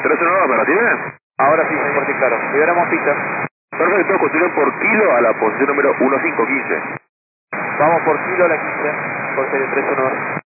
312, ¿me recibe? Ahora sí, señor, sí, claro. Liberamos pista. Perfecto, continúen por kilo a la posición número 1515. Vamos por kilo a la 15, por serie 312.